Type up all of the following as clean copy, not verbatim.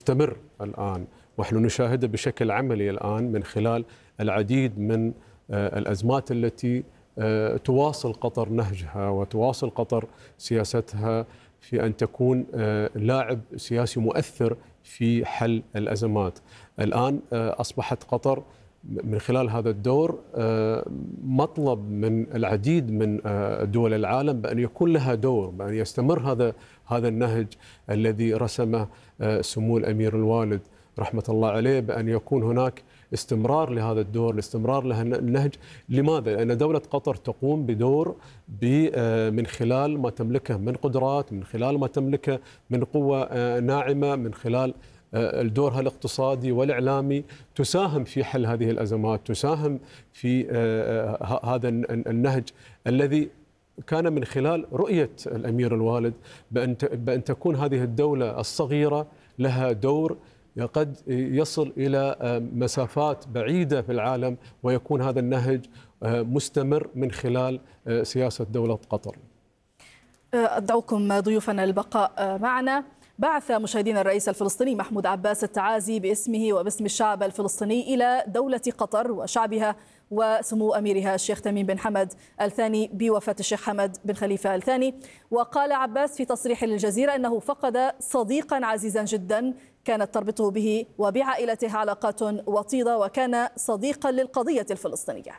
مستمر الآن، ونحن نشاهده بشكل عملي الآن من خلال العديد من الأزمات التي تواصل قطر نهجها وتواصل قطر سياستها في أن تكون لاعب سياسي مؤثر في حل الأزمات. الآن أصبحت قطر من خلال هذا الدور مطلب من العديد من دول العالم بأن يكون لها دور، بأن يستمر هذا النهج الذي رسمه سمو الأمير الوالد رحمة الله عليه، بأن يكون هناك استمرار لهذا الدور، الاستمرار لهذا النهج. لماذا؟ لأن دولة قطر تقوم بدور من خلال ما تملكه من قدرات، من خلال ما تملكه من قوة ناعمة، من خلال دورها الاقتصادي والإعلامي، تساهم في حل هذه الأزمات، تساهم في هذا النهج الذي كان من خلال رؤية الأمير الوالد بأن تكون هذه الدولة الصغيرة لها دور قد يصل إلى مسافات بعيدة في العالم، ويكون هذا النهج مستمر من خلال سياسة دولة قطر. أدعوكم ضيوفنا للبقاء معنا. بعث مشاهدينا الرئيس الفلسطيني محمود عباس التعازي باسمه وباسم الشعب الفلسطيني إلى دولة قطر وشعبها وسمو أميرها الشيخ تميم بن حمد الثاني بوفاة الشيخ حمد بن خليفة الثاني. وقال عباس في تصريح للجزيرة أنه فقد صديقا عزيزا جدا كانت تربطه به وبعائلته علاقات وطيدة، وكان صديقا للقضية الفلسطينية.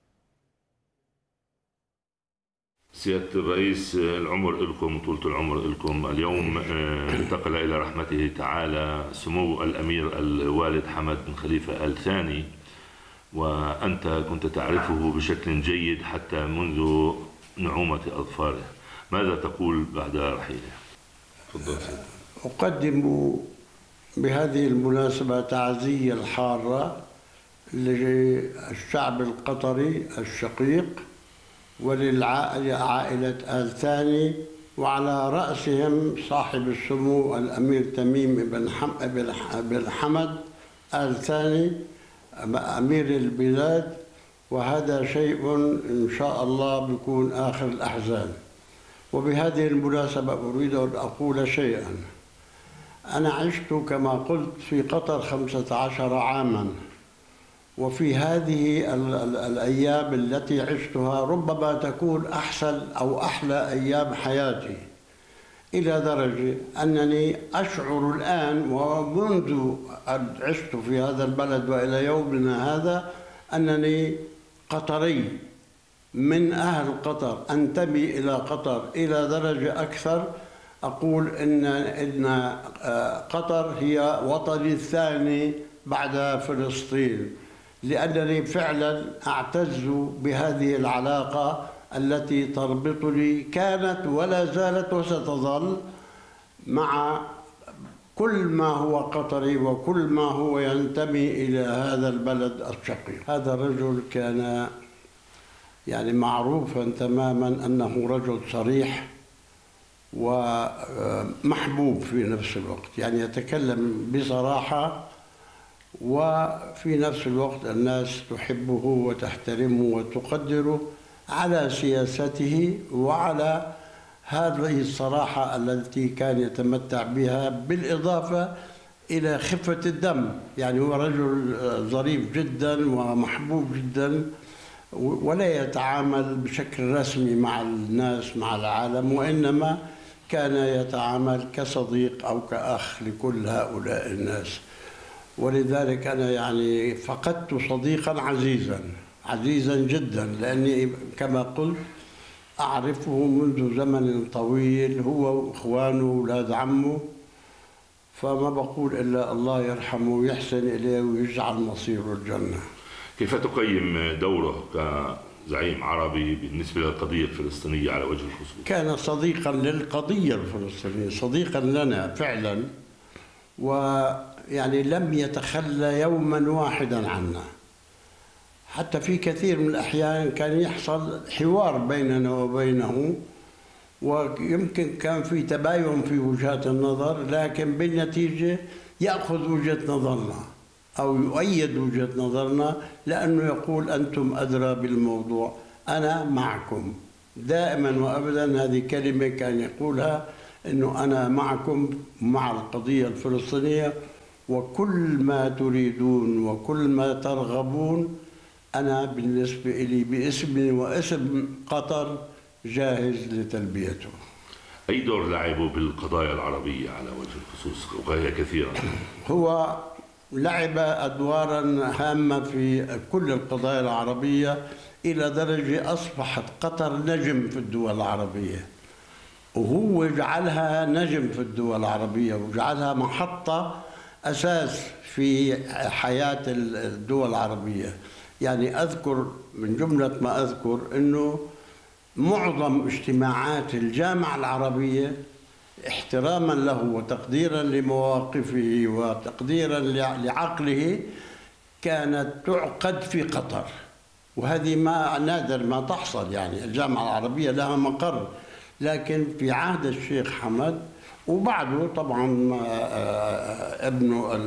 سيادة الرئيس، العمر لكم وطولة العمر لكم. اليوم انتقل إلى رحمته تعالى سمو الأمير الوالد حمد بن خليفة الثاني، وأنت كنت تعرفه بشكل جيد حتى منذ نعومة أظفاره. ماذا تقول بعد رحيله؟ تفضل سيدي. أقدم بهذه المناسبة تعزية الحارة للشعب القطري الشقيق وللعائلة آل ثاني، وعلى رأسهم صاحب السمو الأمير تميم بن حمد آل ثاني أمير البلاد. وهذا شيء إن شاء الله بيكون آخر الأحزان. وبهذه المناسبة أريد أن أقول شيئا. أنا عشت كما قلت في قطر 15 عاما، وفي هذه الأيام التي عشتها ربما تكون أحسن أو أحلى أيام حياتي، إلى درجة أنني أشعر الآن ومنذ أن عشت في هذا البلد وإلى يومنا هذا أنني قطري من أهل قطر، أنتمي إلى قطر إلى درجة أكثر. أقول إن قطر هي وطني الثاني بعد فلسطين، لأنني فعلا أعتز بهذه العلاقة التي تربطني، كانت ولا زالت وستظل، مع كل ما هو قطري وكل ما هو ينتمي إلى هذا البلد الشقيق. هذا الرجل كان يعني معروفا تماما أنه رجل صريح ومحبوب في نفس الوقت، يعني يتكلم بصراحة، وفي نفس الوقت الناس تحبه وتحترمه وتقدره على سياسته وعلى هذه الصراحة التي كان يتمتع بها، بالإضافة إلى خفة الدم. يعني هو رجل ظريف جدا ومحبوب جدا، ولا يتعامل بشكل رسمي مع الناس مع العالم، وإنما كان يتعامل كصديق أو كأخ لكل هؤلاء الناس. ولذلك أنا يعني فقدت صديقا عزيزا جدا، لأني كما قلت أعرفه منذ زمن طويل، هو وإخوانه وأولاد عمه. فما بقول إلا الله يرحمه ويحسن إليه ويجعل مصيره الجنة. كيف تقيم دوره كزعيم عربي بالنسبة للقضية الفلسطينية على وجه الخصوص؟ كان صديقا للقضية الفلسطينية، صديقا لنا فعلا، ويعني لم يتخلى يوما واحدا عنا. حتى في كثير من الأحيان كان يحصل حوار بيننا وبينه، ويمكن كان في تباين في وجهات النظر، لكن بالنتيجة يأخذ وجهة نظرنا أو يؤيد وجهة نظرنا، لأنه يقول أنتم أدرى بالموضوع، أنا معكم. دائما وأبدا هذه كلمة كان يقولها، أنه أنا معكم مع القضية الفلسطينية وكل ما تريدون وكل ما ترغبون أنا بالنسبة لي باسمي واسم قطر جاهز لتلبيته. أي دور لعبوا بالقضايا العربية على وجه الخصوص وهي كثيرة؟ هو لعب أدوارا هامة في كل القضايا العربية إلى درجة أصبحت قطر نجم في الدول العربية، وهو جعلها نجم في الدول العربية وجعلها محطة أساس في حياة الدول العربية. يعني أذكر من جملة ما أذكر أنه معظم اجتماعات الجامعة العربية احتراما له وتقديرا لمواقفه وتقديرا لعقله كانت تعقد في قطر، وهذه ما نادر ما تحصل. يعني الجامعة العربية لها مقر، لكن في عهد الشيخ حمد وبعده طبعا ابنه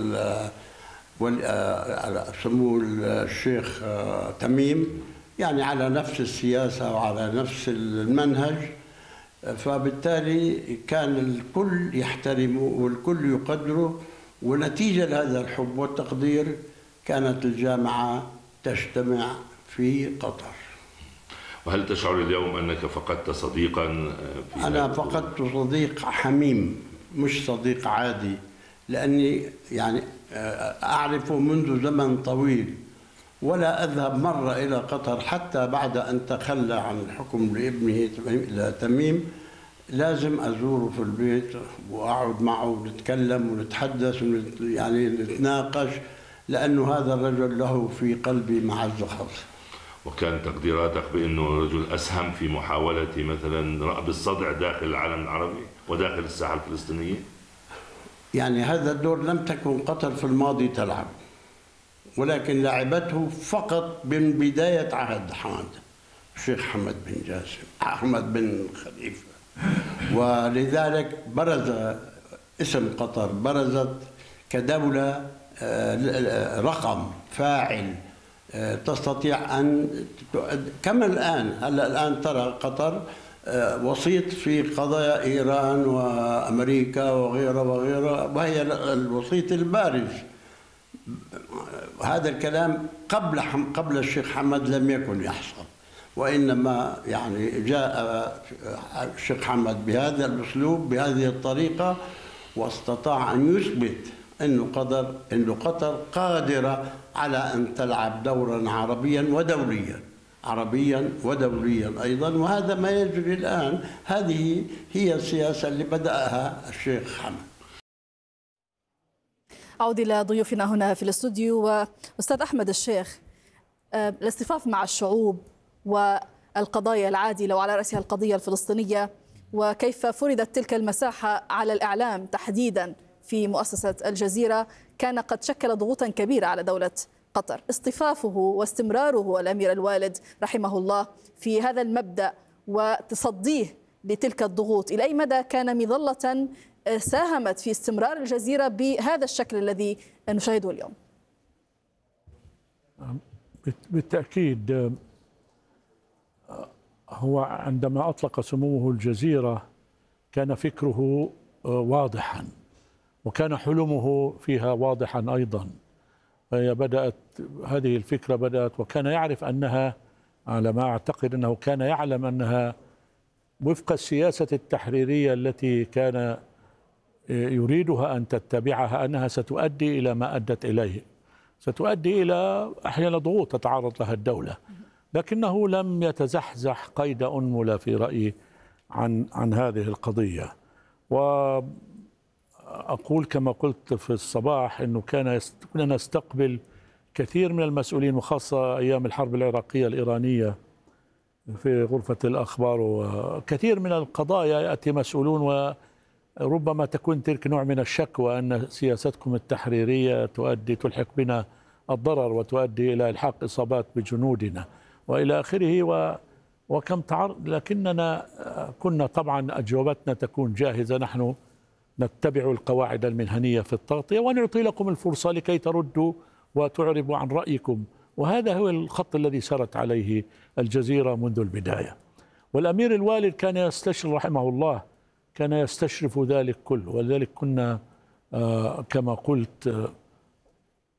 سموه الشيخ تميم، يعني على نفس السياسة وعلى نفس المنهج، فبالتالي كان الكل يحترمه والكل يقدره، ونتيجة لهذا الحب والتقدير كانت الجامعة تجتمع في قطر. وهل تشعر اليوم أنك فقدت صديقا؟ أنا فقدت صديق حميم، مش صديق عادي، لأني يعني أعرفه منذ زمن طويل، ولا أذهب مرة إلى قطر حتى بعد أن تخلى عن الحكم لابنه تميم. لازم أزوره في البيت وأقعد معه ونتكلم ونتحدث يعني نتناقش، لأنه هذا الرجل له في قلبي معزة خاصة. وكان تقديراتك بأنه رجل أسهم في محاولة مثلا رأب الصدع داخل العالم العربي وداخل الساحة الفلسطينية؟ يعني هذا الدور لم تكن قطر في الماضي تلعب، ولكن لعبته فقط من بداية عهد حمد الشيخ حمد بن جاسم أحمد بن خليفة، ولذلك برز اسم قطر، برزت كدولة رقم فاعل تستطيع أن كما الآن ترى قطر وسيط في قضايا إيران وأمريكا وغيرها وغيرها، وهي الوسيط البارز. هذا الكلام قبل الشيخ حمد لم يكن يحصل، وإنما يعني جاء الشيخ حمد بهذا الأسلوب بهذه الطريقة، واستطاع أن يثبت أن قطر قادرة على أن تلعب دورا عربيا ودوليا أيضا، وهذا ما يجري الآن. هذه هي السياسة اللي بدأها الشيخ حمد. أعود إلى ضيوفنا هنا في الاستوديو. وأستاذ أحمد الشيخ، الاصطفاف مع الشعوب والقضايا العادلة وعلى رأسها القضية الفلسطينية، وكيف فرضت تلك المساحة على الإعلام تحديدا في مؤسسة الجزيرة، كان قد شكل ضغوطا كبيرة على دولة قطر. اصطفافه واستمراره الأمير الوالد رحمه الله في هذا المبدأ وتصديه لتلك الضغوط، إلى أي مدى كان مظلة ساهمت في استمرار الجزيرة بهذا الشكل الذي نشاهده اليوم؟ بالتأكيد هو عندما أطلق سموه الجزيرة كان فكره واضحا، وكان حلمه فيها واضحا أيضا. هذه الفكرة بدأت، وكان يعرف أنها، على ما أعتقد أنه كان يعلم أنها وفق السياسة التحريرية التي كان يريدها أن تتبعها، أنها ستؤدي إلى ما أدت إليه، ستؤدي إلى أحيانا ضغوط تتعرض لها الدولة، لكنه لم يتزحزح قيد أنملة في رأيي عن هذه القضية. وأقول كما قلت في الصباح أنه كنا نستقبل كثير من المسؤولين، وخاصة أيام الحرب العراقية الإيرانية في غرفة الأخبار، وكثير من القضايا يأتي مسؤولون وربما تكون تلك نوع من الشكوى أن سياستكم التحريرية تلحق بنا الضرر وتؤدي إلى إلحاق إصابات بجنودنا وإلى آخره. لكننا كنا طبعا أجوبتنا تكون جاهزة. نحن نتبع القواعد المهنية في التغطية ونعطي لكم الفرصة لكي تردوا وتعربوا عن رأيكم، وهذا هو الخط الذي سرت عليه الجزيرة منذ البداية. والأمير الوالد كان يستشرف رحمه الله، كان يستشرف ذلك كله، ولذلك كنا كما قلت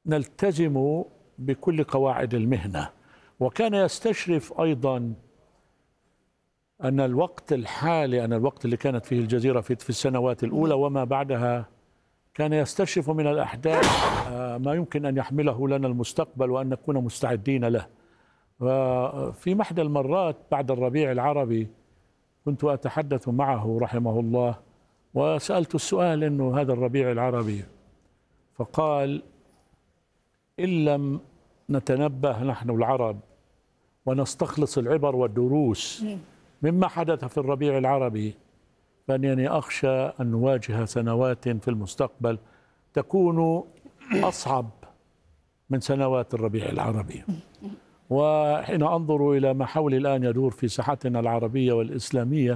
نلتزم بكل قواعد المهنة. وكان يستشرف أيضا أن الوقت الحالي، أن الوقت اللي كانت فيه الجزيرة في السنوات الأولى وما بعدها، كان يستشرف من الأحداث ما يمكن أن يحمله لنا المستقبل وأن نكون مستعدين له. وفي محدى المرات بعد الربيع العربي كنت أتحدث معه رحمه الله، وسألت السؤال إنه هذا الربيع العربي، فقال: إن لم نتنبه نحن العرب ونستخلص العبر والدروس مما حدث في الربيع العربي، فإنني أخشى أن نواجه سنوات في المستقبل تكون أصعب من سنوات الربيع العربي. وحين أنظر إلى ما حولي الآن يدور في ساحتنا العربية والإسلامية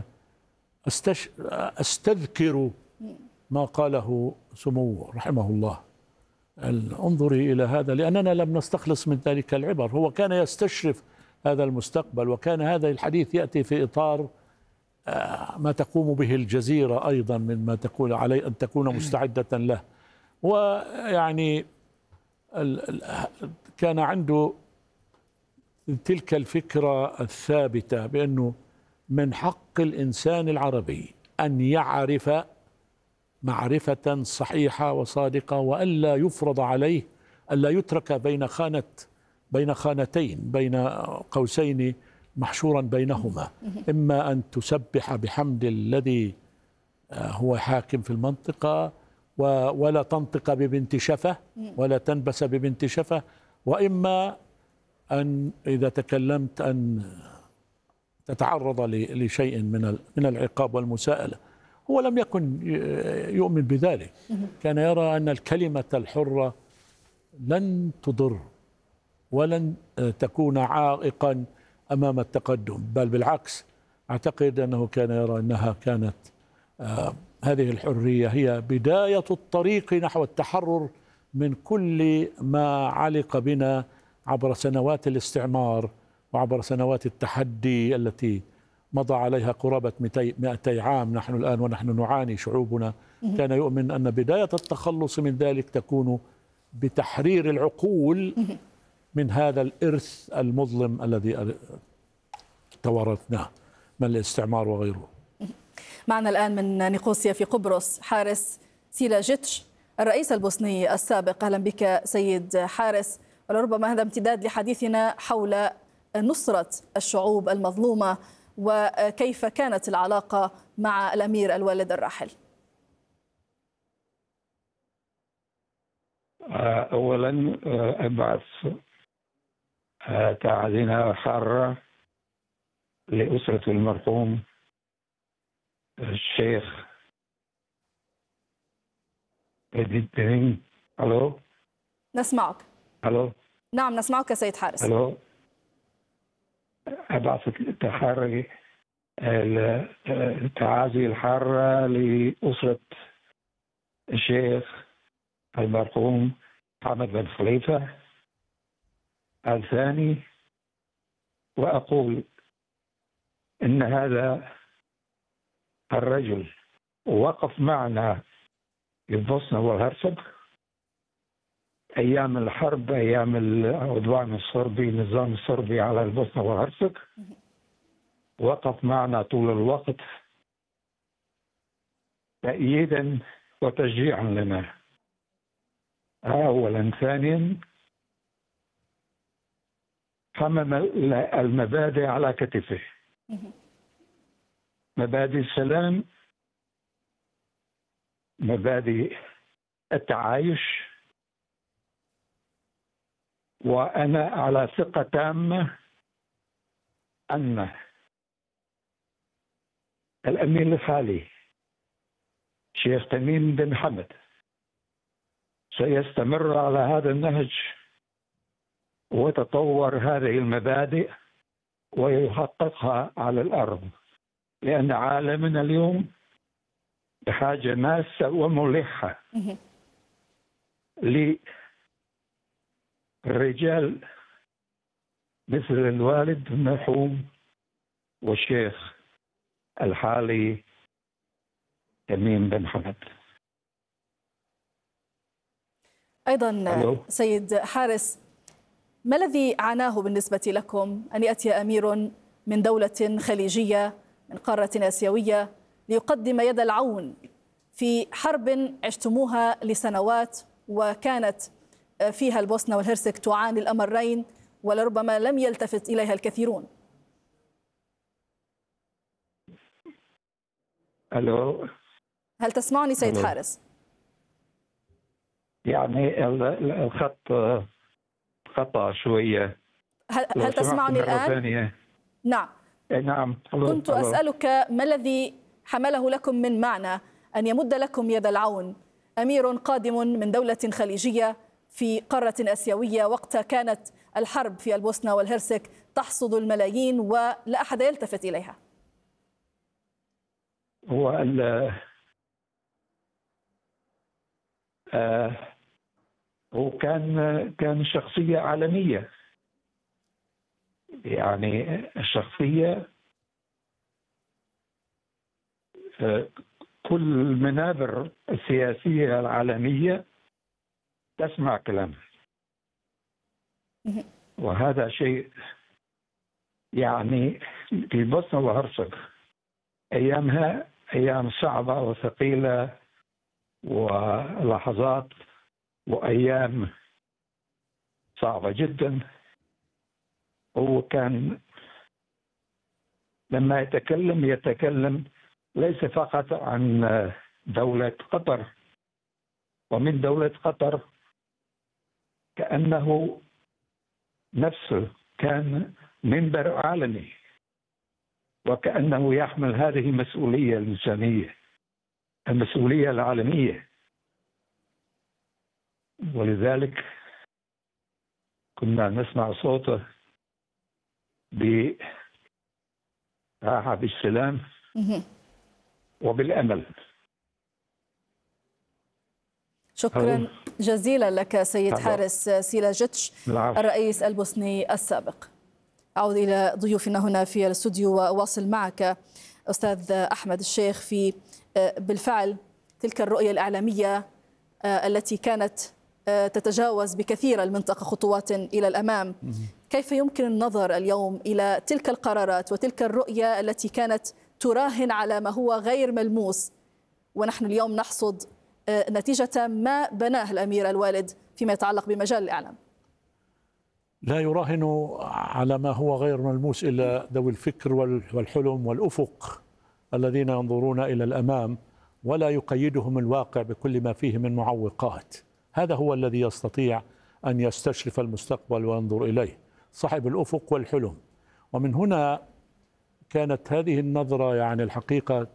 أستذكر ما قاله سموه رحمه الله. انظري إلى هذا، لأننا لم نستخلص من ذلك العبر. هو كان يستشرف هذا المستقبل، وكان هذا الحديث يأتي في إطار ما تقوم به الجزيرة أيضا مما تكون علي أن تكون مستعدة له. ويعني كان عنده تلك الفكرة الثابتة بأنه من حق الإنسان العربي أن يعرف معرفة صحيحة وصادقة، وألا يفرض عليه، ألا يترك بين خانتين، بين قوسين محشورا بينهما، إما أن تسبح بحمد الذي هو حاكم في المنطقة ولا تنطق ببنت شفة ولا تنبس ببنت شفة، وإما أن إذا تكلمت أن تتعرض لشيء من العقاب والمساءلة. هو لم يكن يؤمن بذلك، كان يرى أن الكلمة الحرة لن تضر ولن تكون عائقا أمام التقدم، بل بالعكس. أعتقد أنه كان يرى أنها كانت هذه الحرية هي بداية الطريق نحو التحرر من كل ما علق بنا عبر سنوات الاستعمار وعبر سنوات التحدي التي مضى عليها قرابة 200 عام نحن الآن ونحن نعاني شعوبنا. كان يؤمن أن بداية التخلص من ذلك تكون بتحرير العقول من هذا الإرث المظلم الذي توارثناه من الاستعمار وغيره. معنا الآن من نيقوسيا في قبرص حارس سيلاجيتش الرئيس البوسني السابق. أهلا بك سيد حارس، ولربما هذا امتداد لحديثنا حول نصرة الشعوب المظلومة وكيف كانت العلاقة مع الأمير الوالد الراحل. أولا أبعث تعازينا حارة لأسرة المرحوم الشيخ ألو نسمعك. ألو نعم نسمعك سيد حارس. ألو أبعث التعازي الحارة لأسرة الشيخ المرحوم محمد بن خليفة الثاني، وأقول إن هذا الرجل وقف معنا في البوسنة والهرسك أيام الحرب، أيام العدوان الصربي، النظام الصربي على البوسنة والهرسك، وقف معنا طول الوقت تأييدا وتشجيعا لنا أولا. ثانيا حمل المبادئ على كتفه، مبادئ السلام، مبادئ التعايش، وأنا على ثقة تامة أن الأمير الحالي شيخ تميم بن حمد سيستمر على هذا النهج وتطور هذه المبادئ ويحققها على الأرض، لأن عالمنا اليوم بحاجة ماسة وملحة للرجال مثل الوالد المرحوم والشيخ الحالي تميم بن حمد. أيضا سيد حارس، ما الذي عناه بالنسبة لكم أن يأتي أمير من دولة خليجية من قارة آسيوية ليقدم يد العون في حرب عشتموها لسنوات وكانت فيها البوسنة والهرسك تعاني الأمرين ولربما لم يلتفت إليها الكثيرون؟ ألو، هل تسمعني سيد حارس؟ يعني الخط قطع شوية. هل تسمعني الآن؟ ثانية. نعم. نعم. كنت أسألك ما الذي حمله لكم من معنى أن يمد لكم يد العون أمير قادم من دولة خليجية في قارة آسيوية وقت كانت الحرب في البوسنة والهرسك تحصد الملايين ولا أحد يلتفت إليها؟ هو هو كان شخصية عالمية، يعني الشخصية كل المنابر السياسية العالمية تسمع كلامه، وهذا شيء يعني في البوسنة والهرسك أيامها أيام صعبة وثقيلة ولحظات وأيام صعبة جدا. هو كان لما يتكلم ليس فقط عن دولة قطر، ومن دولة قطر كأنه نفسه كان منبر عالمي، وكأنه يحمل هذه المسؤولية الإنسانية، المسؤولية العالمية. ولذلك كنا نسمع صوته براحة بالسلام وبالأمل. شكرا جزيلا لك سيد حارس سيلاجيتش الرئيس البوسني السابق. أعود إلى ضيوفنا هنا في الاستوديو وأواصل معك أستاذ أحمد الشيخ في بالفعل تلك الرؤية الإعلامية التي كانت تتجاوز بكثير المنطقة خطوات إلى الأمام. كيف يمكن النظر اليوم إلى تلك القرارات وتلك الرؤية التي كانت تراهن على ما هو غير ملموس، ونحن اليوم نحصد نتيجة ما بناه الأمير الوالد فيما يتعلق بمجال الإعلام؟ لا يراهن على ما هو غير ملموس إلا ذوي الفكر والحلم والأفق الذين ينظرون إلى الأمام ولا يقيدهم الواقع بكل ما فيه من معوقات. هذا هو الذي يستطيع أن يستشرف المستقبل وينظر إليه، صاحب الأفق والحلم. ومن هنا كانت هذه النظرة يعني الحقيقة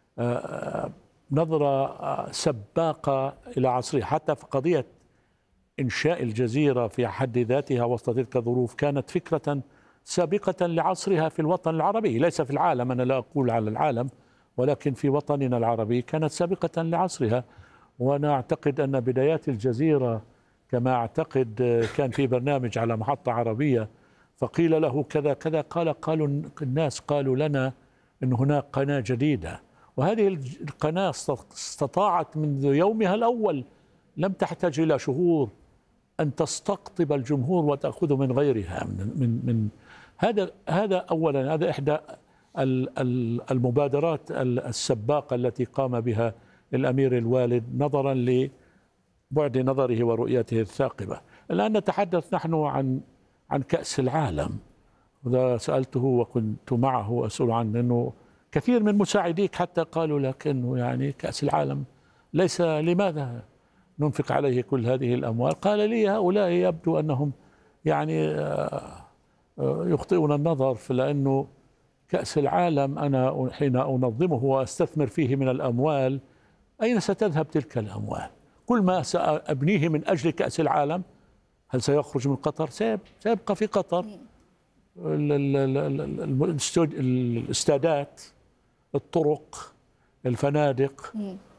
نظرة سباقة إلى عصرها، حتى في قضية إنشاء الجزيرة في حد ذاتها وسط تلك الظروف كانت فكرة سابقة لعصرها في الوطن العربي، ليس في العالم، أنا لا أقول على العالم، ولكن في وطننا العربي كانت سابقة لعصرها. وأنا أعتقد أن بدايات الجزيرة كما أعتقد كان في برنامج على محطة عربية فقيل له كذا كذا، قالوا الناس قالوا لنا أن هناك قناة جديدة، وهذه القناة استطاعت منذ يومها الأول لم تحتاج إلى شهور أن تستقطب الجمهور وتأخذه من غيرها من هذا أولا. هذا إحدى المبادرات السباقة التي قام بها الأمير الوالد نظرا لبعد نظره ورؤيته الثاقبة. الآن نتحدث نحن عن كأس العالم، وإذا سألته وكنت معه أسأل عنه أنه كثير من مساعديك حتى قالوا لك أنه يعني كأس العالم ليس، لماذا ننفق عليه كل هذه الأموال؟ قال لي هؤلاء يبدو أنهم يعني يخطئون النظر، لأنه كأس العالم أنا حين أنظمه وأستثمر فيه من الأموال أين ستذهب تلك الأموال؟ كل ما سأبنيه من أجل كأس العالم هل سيخرج من قطر؟ سيبقى في قطر. الاستادات، الطرق، الفنادق،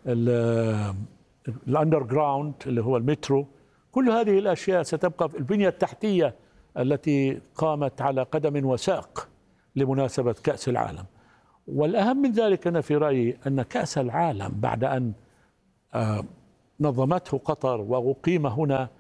الاندر جراوند اللي هو المترو، كل هذه الأشياء ستبقى في البنية التحتية التي قامت على قدم وساق لمناسبة كأس العالم. والأهم من ذلك أنا في رأيي أن كأس العالم بعد أن نظمته قطر وأقيم هنا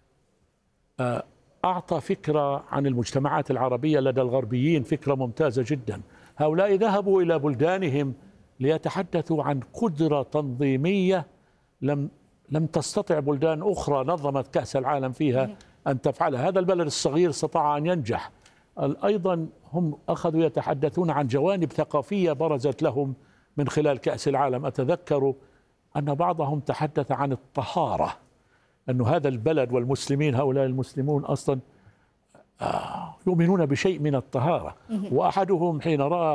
أعطى فكرة عن المجتمعات العربية لدى الغربيين، فكرة ممتازة جدا. هؤلاء ذهبوا إلى بلدانهم ليتحدثوا عن قدرة تنظيمية لم تستطع بلدان أخرى نظمت كأس العالم فيها أن تفعلها. هذا البلد الصغير استطاع أن ينجح. أيضا هم أخذوا يتحدثون عن جوانب ثقافية برزت لهم من خلال كأس العالم. أتذكر أن بعضهم تحدث عن الطهارة، أن هذا البلد والمسلمين، هؤلاء المسلمون أصلا يؤمنون بشيء من الطهارة. وأحدهم حين رأى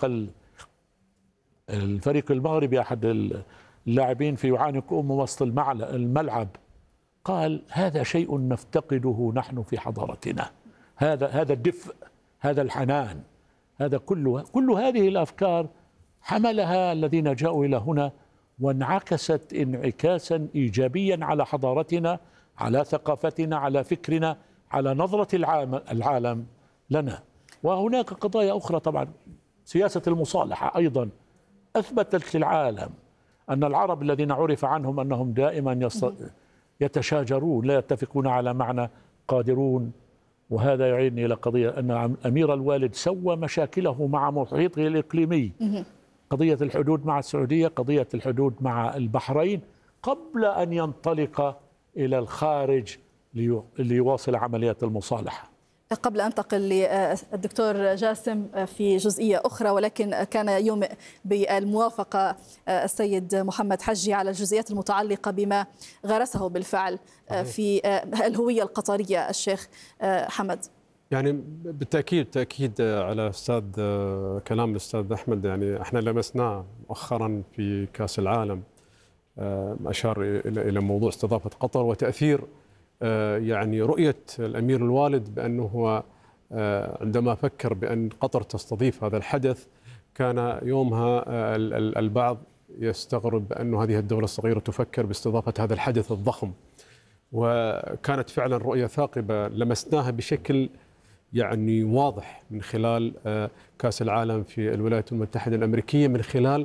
الفريق المغربي، أحد اللاعبين في يعانق وسط الملعب، قال: هذا شيء نفتقده نحن في حضارتنا، هذا الدفء، هذا الحنان، هذا كل هذه الأفكار حملها الذين جاءوا إلى هنا، وانعكست انعكاسا إيجابيا على حضارتنا، على ثقافتنا، على فكرنا، على نظرة العالم لنا. وهناك قضايا أخرى طبعا، سياسة المصالحة أيضا أثبتت للعالم أن العرب الذين عرف عنهم أنهم دائما يتشاجرون، لا يتفقون على معنى، قادرون. وهذا يعيدني إلى قضية أن أمير الوالد سوى مشاكله مع محيطه الإقليمي، قضية الحدود مع السعودية، قضية الحدود مع البحرين، قبل أن ينطلق إلى الخارج ليواصل عملية المصالحة. قبل أن أنتقل للدكتور جاسم في جزئية أخرى، ولكن كان يوم بالموافقة السيد محمد حجي على الجزئيات المتعلقة بما غرسه بالفعل في الهوية القطرية. الشيخ حمد، يعني بالتأكيد تأكيد على كلام الأستاذ أحمد. يعني احنا لمسناه مؤخرا في كأس العالم، أشار إلى موضوع استضافة قطر وتأثير يعني رؤية الأمير الوالد بأنه هو عندما فكر بأن قطر تستضيف هذا الحدث، كان يومها البعض يستغرب بأن هذه الدولة الصغيرة تفكر باستضافة هذا الحدث الضخم. وكانت فعلا رؤية ثاقبة لمسناها بشكل يعني واضح من خلال كأس العالم في الولايات المتحدة الأمريكية، من خلال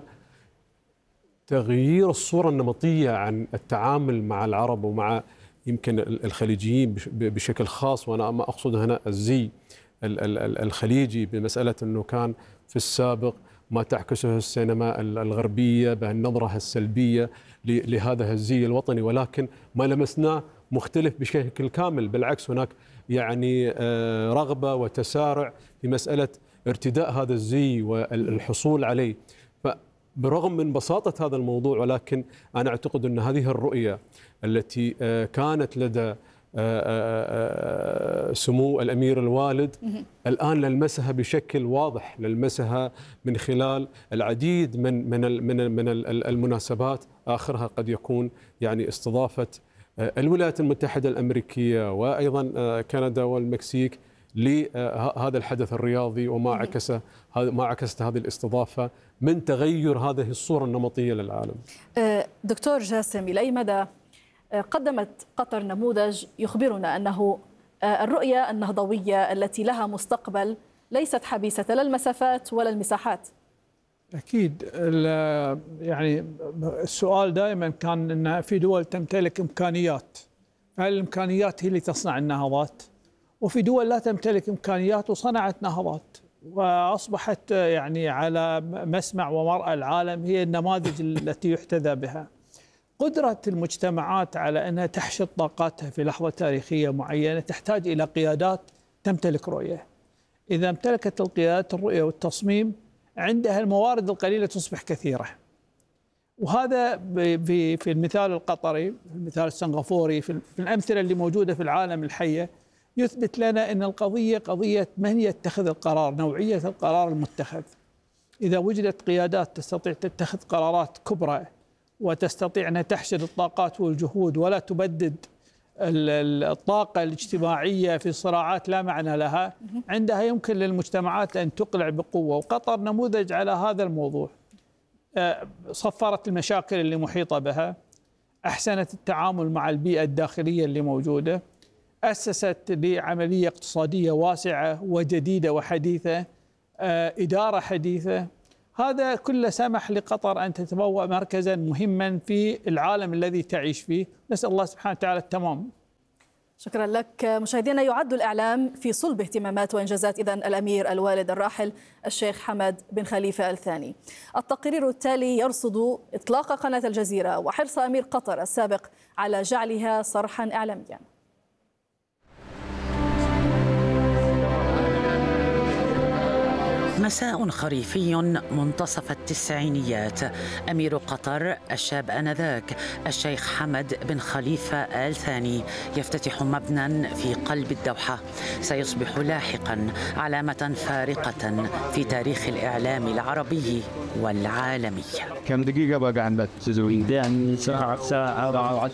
تغيير الصورة النمطية عن التعامل مع العرب ومع يمكن الخليجيين بشكل خاص. وأنا ما أقصد هنا الزي الخليجي، بمسألة أنه كان في السابق ما تعكسه السينما الغربية بهالنظرة السلبية لهذا الزي الوطني، ولكن ما لمسناه مختلف بشكل كامل. بالعكس، هناك يعني رغبة وتسارع في مسألة ارتداء هذا الزي والحصول عليه. برغم من بساطة هذا الموضوع، ولكن أنا أعتقد أن هذه الرؤية التي كانت لدى سمو الأمير الوالد الآن نلمسها بشكل واضح، نلمسها من خلال العديد من المناسبات، آخرها قد يكون يعني استضافة الولايات المتحدة الأمريكية وأيضا كندا والمكسيك لهذا الحدث الرياضي، وما عكست هذه الاستضافة من تغير هذه الصورة النمطية للعالم. دكتور جاسم، إلى أي مدى قدمت قطر نموذج يخبرنا أنه الرؤية النهضوية التي لها مستقبل ليست حبيسة لا المسافات ولا المساحات؟ أكيد. يعني السؤال دائما كان أن في دول تمتلك إمكانيات، هل الإمكانيات هي اللي تصنع النهضات؟ وفي دول لا تمتلك إمكانيات وصنعت نهضات، وأصبحت يعني على مسمع ومرأى العالم هي النماذج التي يحتذى بها. قدرة المجتمعات على أنها تحشد طاقاتها في لحظة تاريخية معينة تحتاج إلى قيادات تمتلك رؤية. إذا امتلكت القيادات الرؤية والتصميم، عندها الموارد القليلة تصبح كثيرة. وهذا في المثال القطري، في المثال السنغافوري، في الأمثلة اللي موجودة في العالم الحية، يثبت لنا أن القضية قضية من يتخذ القرار، نوعية القرار المتخذ. إذا وجدت قيادات تستطيع تتخذ قرارات كبرى وتستطيع أن تحشد الطاقات والجهود ولا تبدد الطاقة الاجتماعية في صراعات لا معنى لها، عندها يمكن للمجتمعات أن تقلع بقوة. وقطر نموذج على هذا الموضوع. صفرت المشاكل اللي محيطة بها، أحسنت التعامل مع البيئة الداخلية اللي موجودة، أسست بعملية اقتصادية واسعة وجديدة وحديثة، إدارة حديثة. هذا كله سمح لقطر أن تتبوأ مركزا مهما في العالم الذي تعيش فيه. نسأل الله سبحانه وتعالى التمام. شكرا لك. مشاهدينا، يعد الإعلام في صلب اهتمامات وإنجازات إذن الأمير الوالد الراحل الشيخ حمد بن خليفة آل ثاني. التقرير التالي يرصد إطلاق قناة الجزيرة وحرص أمير قطر السابق على جعلها صرحا إعلاميا. مساء خريفي منتصف التسعينيات. أمير قطر الشاب آنذاك الشيخ حمد بن خليفة آل ثاني يفتتح مبنى في قلب الدوحة سيصبح لاحقا علامة فارقة في تاريخ الإعلام العربي والعالمي. كم دقيقة بقى عندك تزوين؟ ساعة.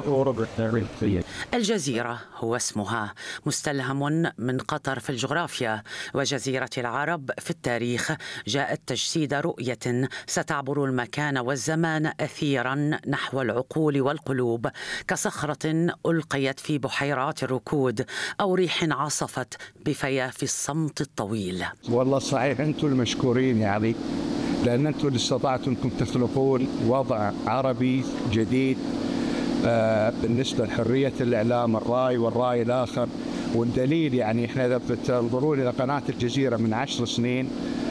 الجزيرة هو اسمها، مستلهم من قطر في الجغرافيا وجزيرة العرب في التاريخ. جاءت تجسيد رؤية ستعبر المكان والزمان أثيرا نحو العقول والقلوب، كصخرة ألقيت في بحيرات الركود أو ريح عصفت بفياف الصمت الطويل. والله صحيح أنتم المشكورين يعني، لأن أنتم اللي استطعتم أنكم تخلقون وضع عربي جديد بالنسبة لحرية الإعلام، الرأي والرأي الآخر. والدليل يعني إحنا إذا بتنظرون إلى قناة الجزيرة من 10 سنين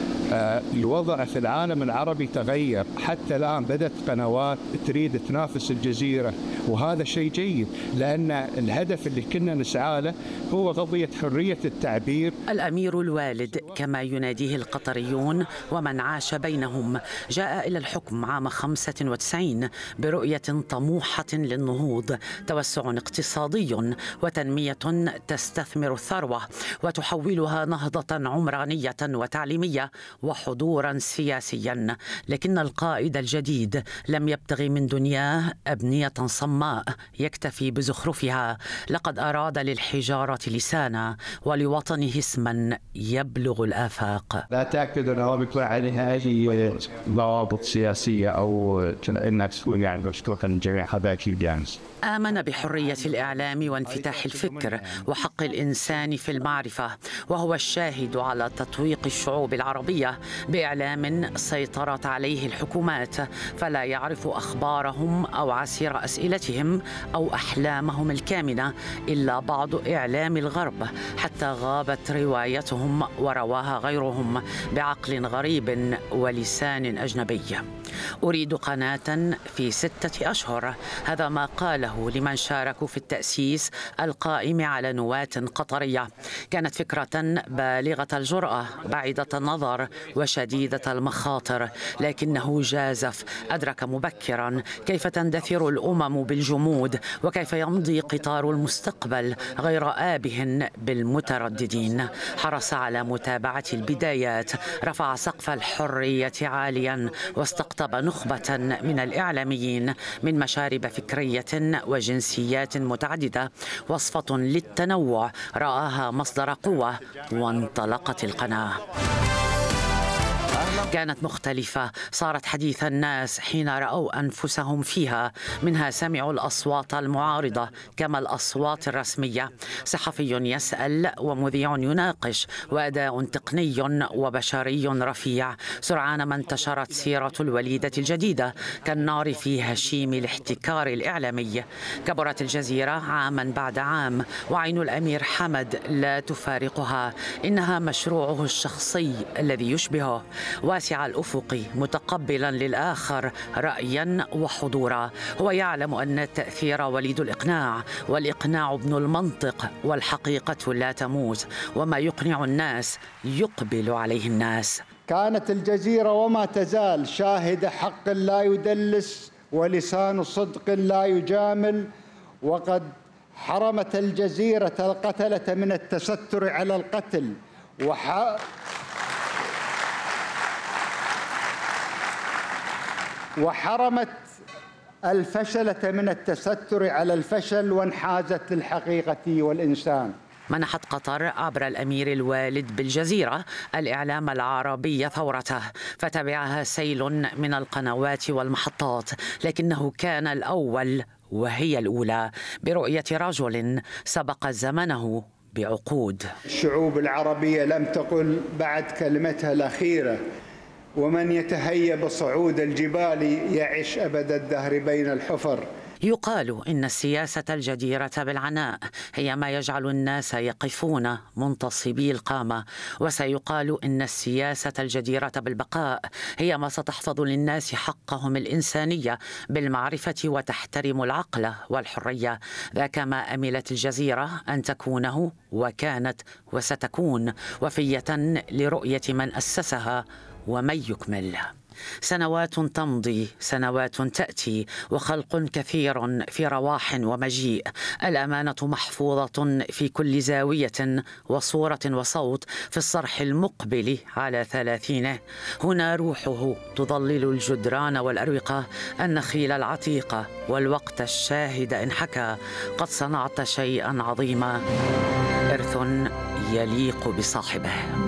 الوضع في العالم العربي تغير. حتى الآن بدأت قنوات تريد تنافس الجزيرة، وهذا شيء جيد لأن الهدف اللي كنا نسعى له هو قضية حرية التعبير. الأمير الوالد كما يناديه القطريون ومن عاش بينهم جاء إلى الحكم عام 95 برؤية طموحة للنهوض، توسع اقتصادي وتنمية تستثمر الثروة وتحولها نهضة عمرانية وتعليمية وحضورا سياسيا. لكن القائد الجديد لم يبتغي من دنياه أبنية صماء يكتفي بزخرفها، لقد أراد للحجارة لسانا ولوطنه اسما يبلغ الآفاق. لا تأكد أنه بيكون عليها أي ضوابط سياسية أو إنك تكون يعني مفتوحا للجميع. هذا أكيد يعني. آمن بحرية الإعلام وانفتاح الفكر وحق الإنسان في المعرفة، وهو الشاهد على تطويق الشعوب العربية بإعلام سيطرت عليه الحكومات، فلا يعرف أخبارهم أو عسير أسئلتهم أو أحلامهم الكامنة إلا بعض إعلام الغرب، حتى غابت روايتهم ورواها غيرهم بعقل غريب ولسان أجنبي. أريد قناة في 6 أشهر، هذا ما قاله لمن شاركوا في التأسيس القائم على نواة قطرية. كانت فكرة بالغة الجرأة، بعيدة النظر وشديدة المخاطر، لكنه جازف. أدرك مبكرا كيف تندثر الأمم بالجمود وكيف يمضي قطار المستقبل غير آبه بالمترددين. حرص على متابعة البدايات، رفع سقف الحرية عاليا واستقطب نخبة من الإعلاميين من مشارب فكرية وجنسيات متعددة، وصفة للتنوع رآها مصدر قوة وانطلقت القناة. كانت مختلفة، صارت حديث الناس حين رأوا أنفسهم فيها، منها سمعوا الأصوات المعارضة كما الأصوات الرسمية. صحفي يسأل ومذيع يناقش، وأداء تقني وبشري رفيع. سرعان ما انتشرت سيرة الوليدة الجديدة كالنار في هشيم الاحتكار الإعلامي. كبرت الجزيرة عاما بعد عام، وعين الأمير حمد لا تفارقها. إنها مشروعه الشخصي الذي يشبهه، واسع الأفق، متقبلا للآخر رأيا وحضورا. هو يعلم أن التأثير وليد الإقناع، والإقناع ابن المنطق، والحقيقة لا تموت، وما يقنع الناس يقبل عليه الناس. كانت الجزيرة وما تزال شاهد حق لا يدلس ولسان صدق لا يجامل، وقد حرمت الجزيرة القتلة من التستر على القتل، وحرمت الفشلة من التستر على الفشل، وانحازت للحقيقة والإنسان. منحت قطر عبر الأمير الوالد بالجزيرة الإعلام العربي ثورته، فتبعها سيل من القنوات والمحطات، لكنه كان الأول وهي الأولى برؤية رجل سبق زمنه بعقود. الشعوب العربية لم تقل بعد كلمتها الأخيرة ومن يتهيب صعود الجبال يعش أبد الدهر بين الحفر. يقال إن السياسة الجديرة بالعناء هي ما يجعل الناس يقفون منتصبي القامة، وسيقال إن السياسة الجديرة بالبقاء هي ما ستحفظ للناس حقهم الإنسانية بالمعرفة وتحترم العقل والحرية. ذاك ما أملت الجزيرة أن تكونه، وكانت وستكون وفية لرؤية من أسسها ومن يكمل. سنوات تمضي، سنوات تأتي، وخلق كثير في رواح ومجيء. الأمانة محفوظة في كل زاوية وصورة وصوت في الصرح المقبل على 30. هنا روحه تظلل الجدران والأروقة، النخيل العتيقة والوقت الشاهد إن حكى قد صنعت شيئا عظيما، إرث يليق بصاحبه.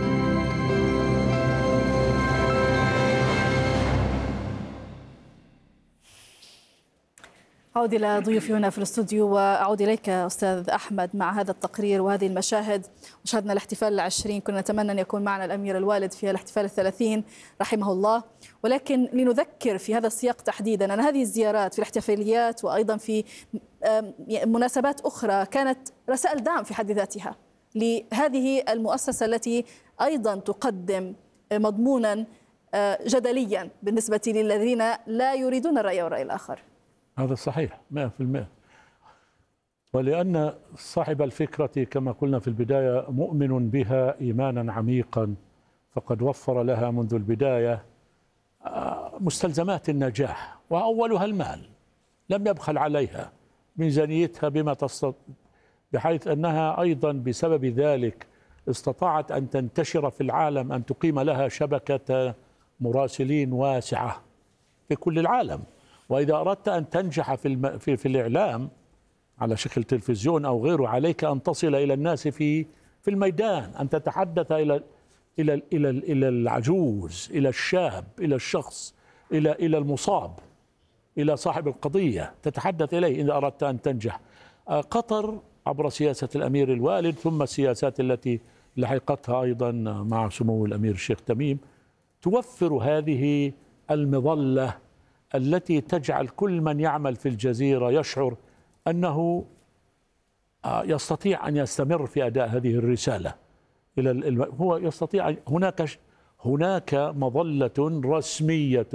أعود إلى ضيوفي هنا في الاستوديو، وأعود إليك أستاذ أحمد مع هذا التقرير وهذه المشاهد. وشاهدنا الاحتفال ال20، كنا نتمنى أن يكون معنا الأمير الوالد في الاحتفال ال30 رحمه الله، ولكن لنذكر في هذا السياق تحديدا أن هذه الزيارات في الاحتفاليات وأيضا في مناسبات أخرى كانت رسائل دعم في حد ذاتها لهذه المؤسسة التي أيضا تقدم مضمونا جدليا بالنسبة للذين لا يريدون الرأي والرأي الآخر. هذا صحيح 100%. ولأن صاحب الفكرة كما قلنا في البداية مؤمن بها إيمانا عميقا، فقد وفر لها منذ البداية مستلزمات النجاح، وأولها المال. لم يبخل عليها، ميزانيتها بما تستطيع، بحيث أنها أيضا بسبب ذلك استطاعت أن تنتشر في العالم، أن تقيم لها شبكة مراسلين واسعة في كل العالم. وإذا أردت أن تنجح في الإعلام على شكل تلفزيون أو غيره، عليك أن تصل إلى الناس في الميدان، أن تتحدث إلى العجوز، إلى الشاب، إلى الشخص، إلى المصاب، إلى صاحب القضية، تتحدث إليه إذا أردت أن تنجح. قطر عبر سياسة الأمير الوالد ثم السياسات التي لحقتها أيضا مع سمو الأمير الشيخ تميم توفر هذه المظلة التي تجعل كل من يعمل في الجزيرة يشعر أنه يستطيع أن يستمر في أداء هذه الرسالة. هو يستطيع، هناك مظلة رسمية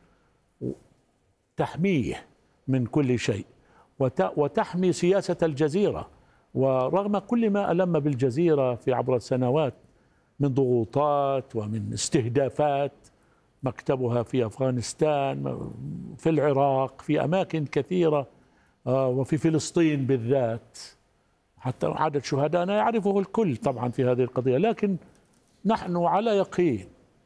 تحميه من كل شيء وتحمي سياسة الجزيرة. ورغم كل ما ألم بالجزيرة في عبر السنوات من ضغوطات ومن استهدافات، مكتبها في أفغانستان، في العراق، في أماكن كثيرة، وفي فلسطين بالذات، حتى عدد شهدائنا يعرفه الكل طبعا في هذه القضية. لكن نحن على يقين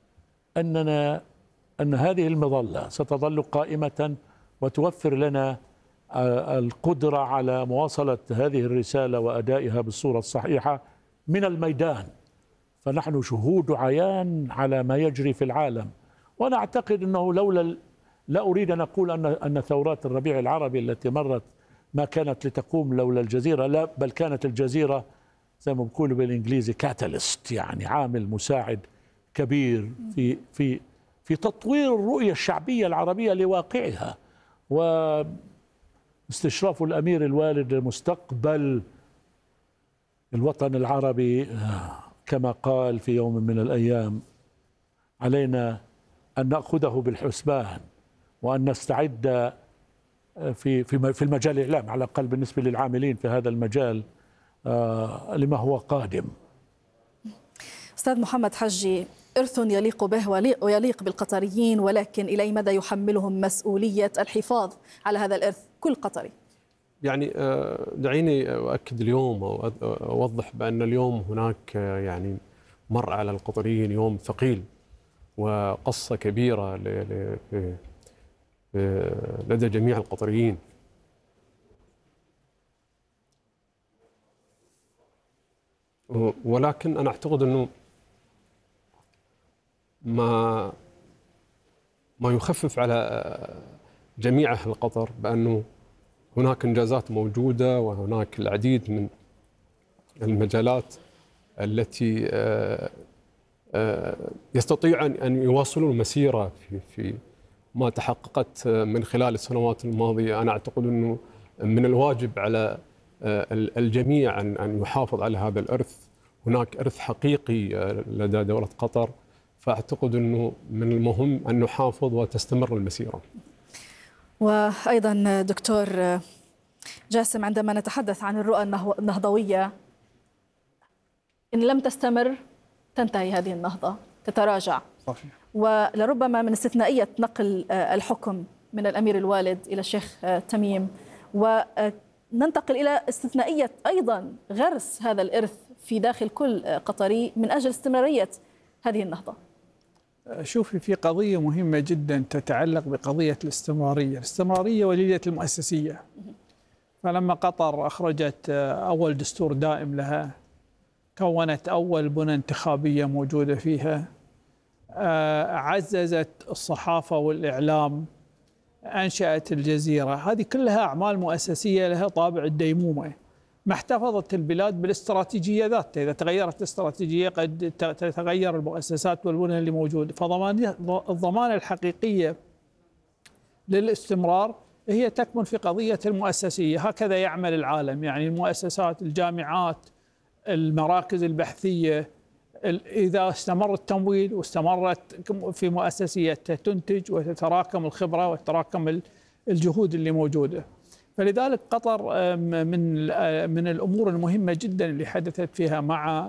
أن هذه المظلة ستظل قائمة وتوفر لنا القدرة على مواصلة هذه الرسالة وأدائها بالصورة الصحيحة من الميدان. فنحن شهود عيان على ما يجري في العالم. وأنا أعتقد أنه لا أريد أن أقول أن ثورات الربيع العربي التي مرت ما كانت لتقوم لولا الجزيرة، لا، بل كانت الجزيرة زي ما بيقولوا بالإنجليزي كاتاليست، يعني عامل مساعد كبير في تطوير الرؤية الشعبية العربية لواقعها، واستشراف الأمير الوالد لمستقبل الوطن العربي. كما قال في يوم من الأيام: علينا أن نأخذه بالحسبان وأن نستعد في المجال الإعلام، على الأقل بالنسبة للعاملين في هذا المجال، لما هو قادم. أستاذ محمد حجي، إرث يليق به ويليق بالقطريين، ولكن إلى مدى يحملهم مسؤولية الحفاظ على هذا الإرث كل قطري؟ يعني دعيني أؤكد اليوم أو أوضح بأن اليوم هناك يعني مر على القطريين يوم ثقيل وقصة كبيرة لدى جميع القطريين. ولكن أنا أعتقد أنه ما يخفف على جميع أهل قطر بأنه هناك إنجازات موجودة، وهناك العديد من المجالات التي يستطيع أن يواصلوا المسيرة في ما تحققت من خلال السنوات الماضية. أنا أعتقد أنه من الواجب على الجميع أن يحافظ على هذا الإرث. هناك إرث حقيقي لدى دولة قطر، فأعتقد أنه من المهم أن نحافظ وتستمر المسيرة. وأيضا دكتور جاسم، عندما نتحدث عن الرؤى النهضوية، إن لم تستمر تنتهي هذه النهضة، تتراجع. صحيح. ولربما من استثنائية نقل الحكم من الأمير الوالد إلى الشيخ تميم، وننتقل إلى استثنائية أيضا غرس هذا الإرث في داخل كل قطري من أجل استمرارية هذه النهضة. شوفي، في قضية مهمة جدا تتعلق بقضية الاستمرارية وليدة المؤسسية. فلما قطر أخرجت أول دستور دائم لها، كونت أول بنى انتخابية موجودة فيها، عززت الصحافة والإعلام، أنشأت الجزيرة، هذه كلها أعمال مؤسسية لها طابع الديمومة. ما احتفظت البلاد بالاستراتيجية ذاتها، إذا تغيرت الاستراتيجية قد تتغير المؤسسات والبنى اللي موجودة. فالضمانة الحقيقية للاستمرار هي تكمن في قضية المؤسسية. هكذا يعمل العالم، يعني المؤسسات، الجامعات، المراكز البحثية، إذا استمر التمويل واستمرت في مؤسسيتها تنتج وتتراكم الخبرة وتتراكم الجهود اللي موجودة. فلذلك قطر من الأمور المهمة جدا اللي حدثت فيها مع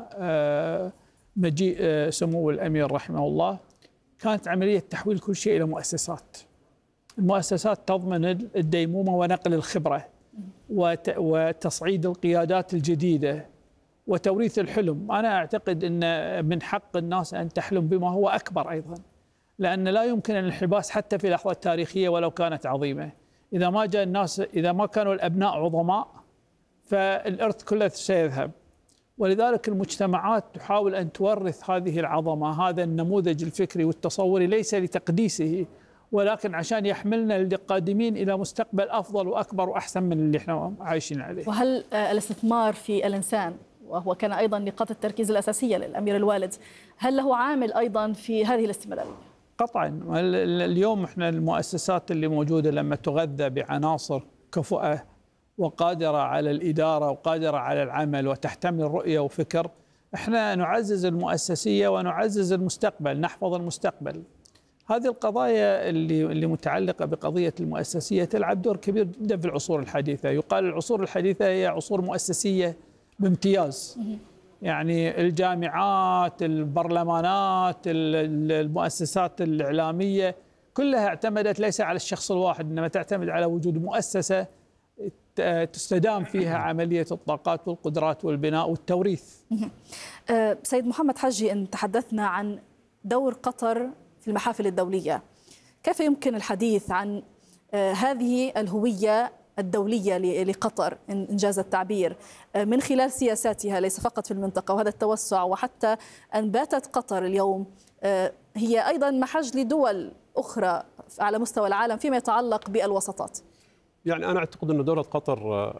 مجيء سمو الأمير رحمه الله كانت عملية تحويل كل شيء إلى مؤسسات. المؤسسات تضمن الديمومة ونقل الخبرة وتصعيد القيادات الجديدة وتوريث الحلم. أنا أعتقد أن من حق الناس أن تحلم بما هو أكبر أيضا، لأن لا يمكن الانحباس حتى في لحظة تاريخية ولو كانت عظيمة. إذا ما جاء الناس، إذا ما كانوا الأبناء عظماء، فالإرث كله سيذهب. ولذلك المجتمعات تحاول أن تورث هذه العظمة، هذا النموذج الفكري والتصوري، ليس لتقديسه ولكن عشان يحملنا للقادمين إلى مستقبل أفضل وأكبر وأحسن من اللي احنا عايشين عليه. وهل الاستثمار في الإنسان، وهو كان أيضا نقاط التركيز الأساسية للأمير الوالد، هل له عامل أيضا في هذه الاستمرارية؟ قطعا. اليوم احنا المؤسسات اللي موجودة لما تغذى بعناصر كفؤة وقادرة على الإدارة وقادرة على العمل وتحتمل رؤية وفكر، احنا نعزز المؤسسية ونعزز المستقبل، نحفظ المستقبل. هذه القضايا اللي متعلقة بقضية المؤسسية تلعب دور كبير جدا في العصور الحديثة. يقال العصور الحديثة هي عصور مؤسسية بامتياز، يعني الجامعات، البرلمانات، المؤسسات الإعلامية كلها اعتمدت ليس على الشخص الواحد، إنما تعتمد على وجود مؤسسة تستدام فيها عملية الطاقات والقدرات والبناء والتوريث. سيد محمد حجي، إن تحدثنا عن دور قطر في المحافل الدولية، كيف يمكن الحديث عن هذه الهوية الدولية لقطر إن جاز التعبير من خلال سياساتها ليس فقط في المنطقة وهذا التوسع، وحتى أن باتت قطر اليوم هي أيضا محج لدول أخرى على مستوى العالم فيما يتعلق بالوساطات؟ يعني أنا أعتقد أن دولة قطر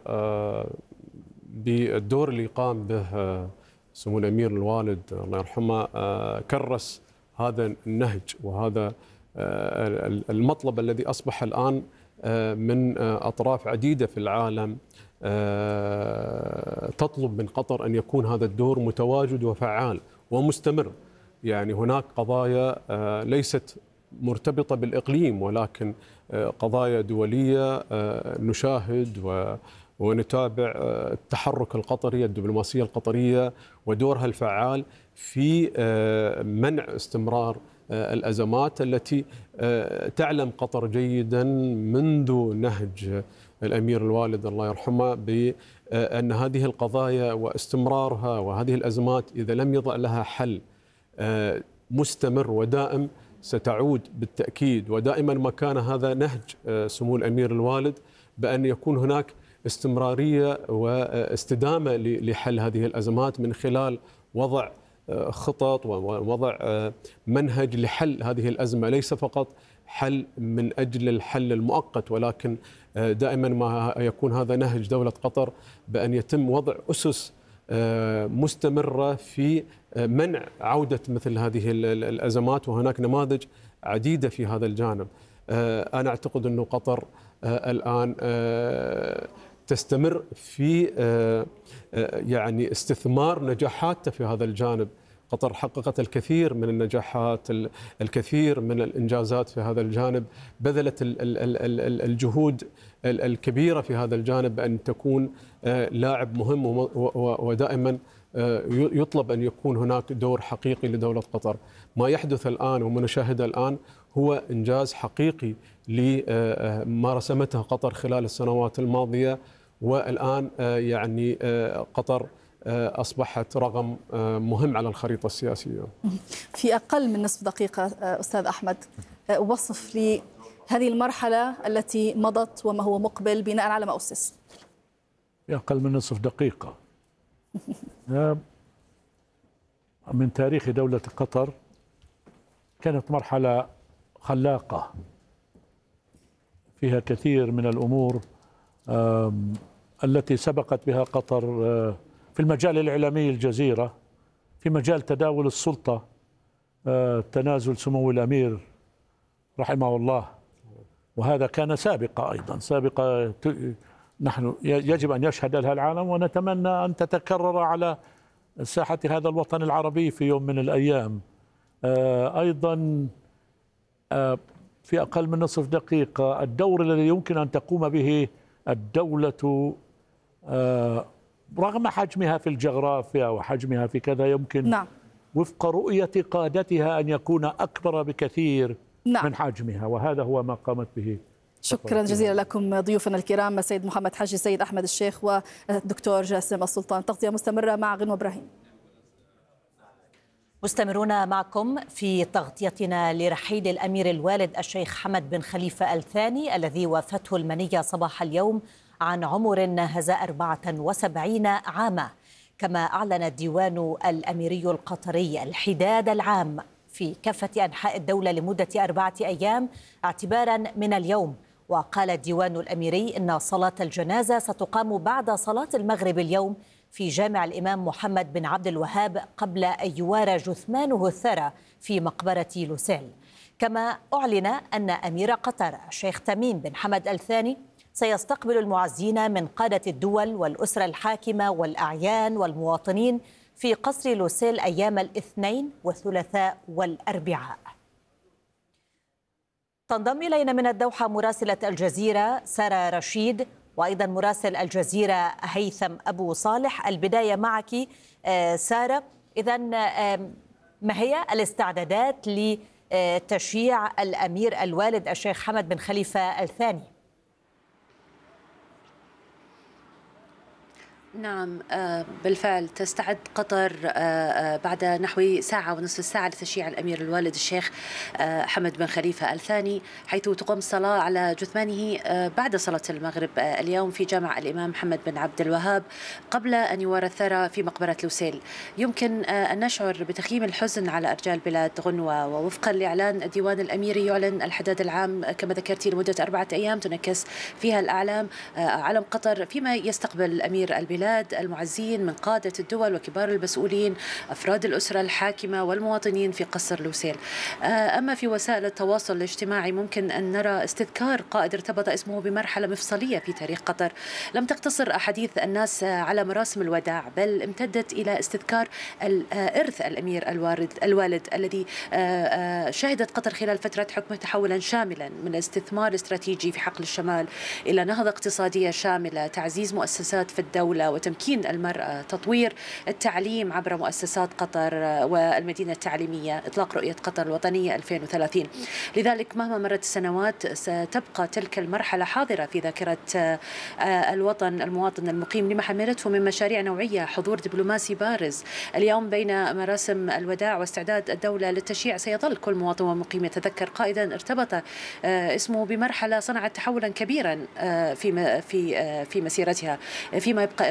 بالدور اللي قام به سمو الأمير الوالد الله يرحمه كرس هذا النهج وهذا المطلب الذي أصبح الآن من أطراف عديدة في العالم تطلب من قطر أن يكون هذا الدور متواجد وفعال ومستمر. يعني هناك قضايا ليست مرتبطة بالإقليم ولكن قضايا دولية نشاهد ونتابع التحرك القطري، الدبلوماسية القطرية ودورها الفعال في منع استمرار الأزمات التي تعلم قطر جيدا منذ نهج الأمير الوالد الله يرحمه بأن هذه القضايا واستمرارها وهذه الأزمات إذا لم يضع لها حل مستمر ودائم ستعود بالتأكيد. ودائما ما كان هذا نهج سمو الأمير الوالد بأن يكون هناك استمرارية واستدامة لحل هذه الأزمات من خلال وضع خطط ووضع منهج لحل هذه الأزمة، ليس فقط حل من أجل الحل المؤقت ولكن دائما ما يكون هذا نهج دولة قطر بأن يتم وضع أسس مستمرة في منع عودة مثل هذه الأزمات، وهناك نماذج عديدة في هذا الجانب. أنا أعتقد أن قطر الآن تستمر في يعني استثمار نجاحاتها في هذا الجانب. قطر حققت الكثير من النجاحات، الكثير من الإنجازات في هذا الجانب، بذلت الجهود الكبيرة في هذا الجانب أن تكون لاعب مهم، ودائما يطلب أن يكون هناك دور حقيقي لدولة قطر. ما يحدث الآن وما نشاهده الآن هو إنجاز حقيقي لما رسمته قطر خلال السنوات الماضية، والآن يعني قطر أصبحت رقم مهم على الخريطة السياسية. في أقل من نصف دقيقة أستاذ أحمد، وصف لي هذه المرحلة التي مضت وما هو مقبل بناء على ما أسس. في أقل من نصف دقيقة. من تاريخ دولة قطر كانت مرحلة خلاقة فيها كثير من الأمور التي سبقت بها قطر في المجال الإعلامي الجزيرة، في مجال تداول السلطة، تنازل سمو الأمير رحمه الله، وهذا كان سابقة أيضا، سابقة نحن يجب أن يشهد لها العالم، ونتمنى أن تتكرر على ساحة هذا الوطن العربي في يوم من الأيام. أيضا في أقل من نصف دقيقة، الدور الذي يمكن أن تقوم به الدولة رغم حجمها في الجغرافيا وحجمها في كذا، يمكن وفق رؤية قادتها أن يكون أكبر بكثير من حجمها، وهذا هو ما قامت به. شكرا جزيلا لكم ضيوفنا الكرام السيد محمد حجي، السيد أحمد الشيخ، والدكتور جاسم السلطان. تغطية مستمرة مع غنوة إبراهيم. مستمرون معكم في تغطيتنا لرحيل الأمير الوالد الشيخ حمد بن خليفة الثاني الذي وافته المنية صباح اليوم عن عمر ناهز 74 عاما. كما أعلن الديوان الأميري القطري الحداد العام في كافة أنحاء الدولة لمدة 4 أيام اعتبارا من اليوم. وقال الديوان الأميري إن صلاة الجنازة ستقام بعد صلاة المغرب اليوم في جامع الإمام محمد بن عبد الوهاب، قبل أن يوارى جثمانه الثرى في مقبرة لوسيل. كما أعلن أن أمير قطر الشيخ تميم بن حمد الثاني سيستقبل المعزين من قادة الدول والأسرة الحاكمة والأعيان والمواطنين في قصر لوسيل أيام الاثنين والثلاثاء والأربعاء. تنضم إلينا من الدوحة مراسلة الجزيرة سارة رشيد، وأيضا مراسل الجزيرة هيثم أبو صالح. البداية معك سارة، إذن ما هي الاستعدادات لتشييع الأمير الوالد الشيخ حمد بن خليفة الثاني؟ نعم، بالفعل تستعد قطر بعد نحو ساعة ونصف ساعة لتشييع الأمير الوالد الشيخ حمد بن خليفة الثاني، حيث تقام الصلاة على جثمانه بعد صلاة المغرب اليوم في جامع الإمام محمد بن عبد الوهاب، قبل أن يوارى الثرى في مقبرة لوسيل. يمكن أن نشعر بتخييم الحزن على أرجاء البلاد غنوة، ووفقا لإعلان الديوان الأميري يعلن الحداد العام كما ذكرتي لمدة 4 أيام تنكس فيها الأعلام علم قطر، فيما يستقبل أمير البلاد المعزين من قادة الدول وكبار المسؤولين، أفراد الأسرة الحاكمة والمواطنين في قصر لوسيل. أما في وسائل التواصل الاجتماعي ممكن أن نرى استذكار قائد ارتبط اسمه بمرحلة مفصلية في تاريخ قطر، لم تقتصر أحاديث الناس على مراسم الوداع، بل امتدت إلى استذكار إرث الأمير الوالد الذي شهدت قطر خلال فترة حكمه تحولا شاملا من استثمار استراتيجي في حقل الشمال إلى نهضة اقتصادية شاملة، تعزيز مؤسسات في الدولة وتمكين المرأة، تطوير التعليم عبر مؤسسات قطر والمدينة التعليمية، إطلاق رؤية قطر الوطنية 2030. لذلك مهما مرت السنوات ستبقى تلك المرحلة حاضرة في ذاكرة الوطن، المواطن المقيم لما حملته من مشاريع نوعية، حضور دبلوماسي بارز. اليوم بين مراسم الوداع واستعداد الدولة للتشييع سيظل كل مواطن ومقيم يتذكر قائدا ارتبط اسمه بمرحلة صنعت تحولا كبيرا في مسيرتها، فيما يبقى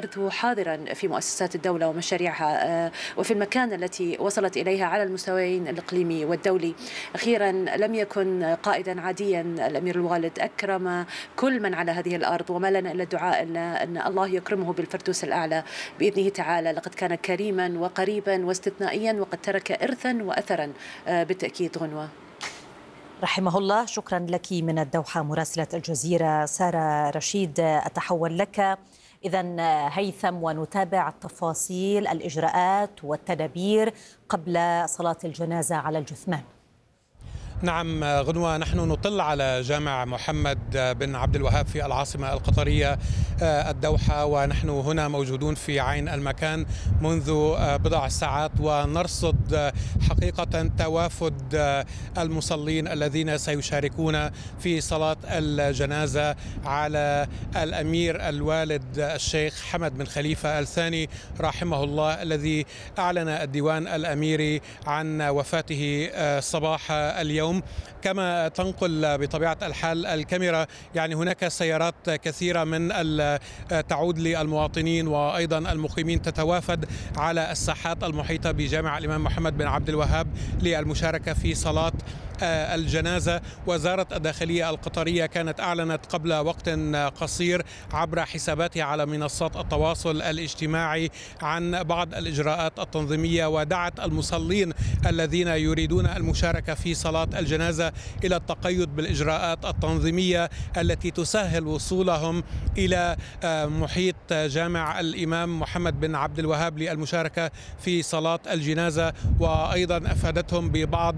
إرثه حاضرا في مؤسسات الدولة ومشاريعها وفي المكان التي وصلت إليها على المستويين الإقليمي والدولي. أخيرا لم يكن قائدا عاديا الأمير الوالد، أكرم كل من على هذه الأرض، وما لنا إلا الدعاء أن الله يكرمه بالفردوس الأعلى بإذنه تعالى. لقد كان كريما وقريبا واستثنائيا، وقد ترك إرثا وأثرا بالتأكيد. غنوة، رحمه الله. شكرا لك من الدوحة مراسلة الجزيرة سارة رشيد. أتحول لك إذن هيثم ونتابع تفاصيل الإجراءات والتدابير قبل صلاة الجنازة على الجثمان. نعم غنوة، نحن نطل على جامع محمد بن عبد الوهاب في العاصمة القطرية الدوحة، ونحن هنا موجودون في عين المكان منذ بضع ساعات، ونرصد حقيقة توافد المصلين الذين سيشاركون في صلاة الجنازة على الأمير الوالد الشيخ حمد بن خليفة الثاني رحمه الله، الذي أعلن الديوان الأميري عن وفاته صباح اليوم. كما تنقل بطبيعة الحال الكاميرا، يعني هناك سيارات كثيرة من تعود للمواطنين وأيضا المقيمين تتوافد على الساحات المحيطة بجامع الإمام محمد بن عبد الوهاب للمشاركة في صلاة الجنازة. وزارة الداخلية القطرية كانت أعلنت قبل وقت قصير عبر حساباتها على منصات التواصل الاجتماعي عن بعض الإجراءات التنظيمية، ودعت المصلين الذين يريدون المشاركة في صلاة الجنازة إلى التقيد بالإجراءات التنظيمية التي تسهل وصولهم إلى محيط جامع الإمام محمد بن عبد الوهاب للمشاركة في صلاة الجنازة. وأيضا أفادتهم ببعض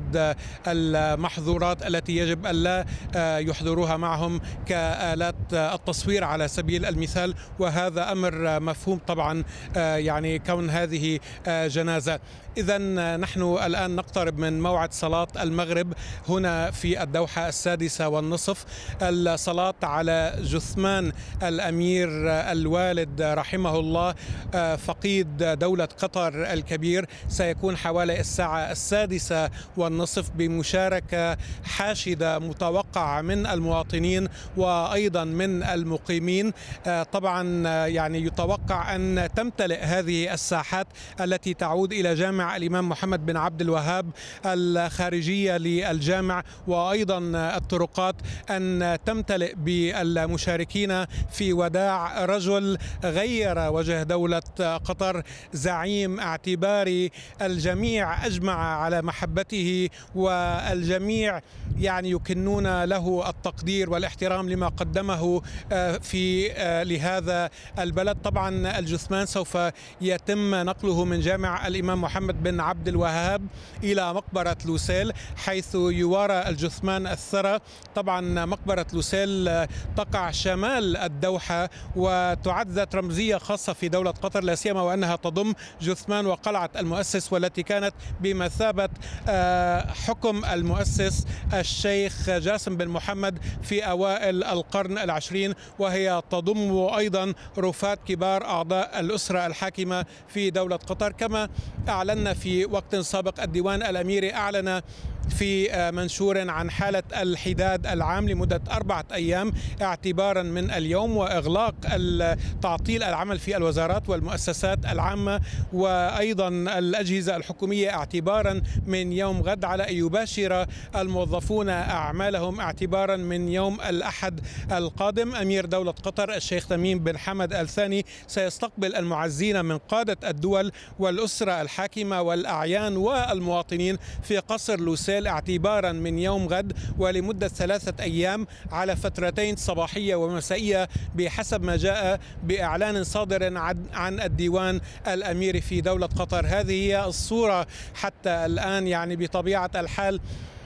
المحظورات التي يجب ألا يحضروها معهم كآلات التصوير على سبيل المثال، وهذا أمر مفهوم طبعا، يعني كون هذه جنازة. إذن نحن الآن نقترب من موعد صلاة المغرب هنا في الدوحة 6:30. الصلاة على جثمان الأمير الوالد رحمه الله فقيد دولة قطر الكبير سيكون حوالي الساعة 6:30 بمشاركة حاشدة متوقعة من المواطنين وأيضا من المقيمين. طبعا يعني يتوقع أن تمتلئ هذه الساحات التي تعود إلى جامع الإمام محمد بن عبد الوهاب الخارجية للجامع، وأيضا الطرقات أن تمتلئ بالمشاركين في وداع رجل غير وجه دولة قطر، زعيم اعتباري الجميع أجمع على محبته، والجميع يعني يكنون له التقدير والاحترام لما قدمه في لهذا البلد. طبعا الجثمان سوف يتم نقله من جامع الإمام محمد بن عبد الوهاب إلى مقبرة لوسيل، حيث يوارى الجثمان الثرى. طبعا مقبرة لوسيل تقع شمال الدوحة، وتعد ذات رمزية خاصة في دولة قطر، لا سيما وأنها تضم جثمان وقلعة المؤسس، والتي كانت بمثابة حكم المؤسس الشيخ جاسم بن محمد في أوائل القرن العشرين، وهي تضم أيضا رفات كبار أعضاء الأسرة الحاكمة في دولة قطر. كما أعلنا في وقت سابق، الديوان الأميري أعلن في منشور عن حالة الحداد العام لمدة 4 أيام اعتبارا من اليوم، وإغلاق تعطيل العمل في الوزارات والمؤسسات العامة وأيضا الأجهزة الحكومية اعتبارا من يوم غد، على أن يباشر الموظفون أعمالهم اعتبارا من يوم الأحد القادم. أمير دولة قطر الشيخ تميم بن حمد الثاني سيستقبل المعزين من قادة الدول والأسرة الحاكمة والأعيان والمواطنين في قصر لوسيل اعتبارا من يوم غد، ولمدة 3 أيام على فترتين صباحية ومسائية بحسب ما جاء بإعلان صادر عن الديوان الأميري في دولة قطر. هذه هي الصورة حتى الآن. يعني بطبيعة الحال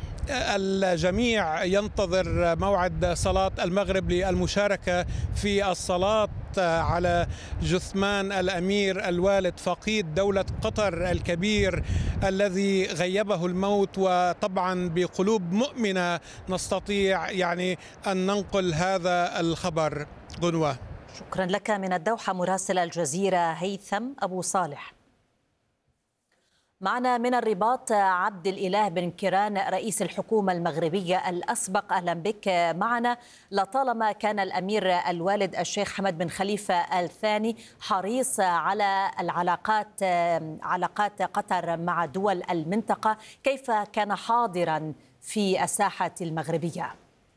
الجميع ينتظر موعد صلاة المغرب للمشاركة في الصلاة على جثمان الأمير الوالد فقيد دولة قطر الكبير الذي غيبه الموت. وطبعا بقلوب مؤمنة نستطيع يعني أن ننقل هذا الخبر. غنوة، شكرا لك من الدوحة مراسل الجزيرة هيثم أبو صالح. معنا من الرباط عبد الإله بن كيران رئيس الحكومة المغربية الأسبق. أهلا بك معنا. لطالما كان الأمير الوالد الشيخ حمد بن خليفة الثاني حريص على علاقات قطر مع دول المنطقة، كيف كان حاضرا في الساحة المغربية؟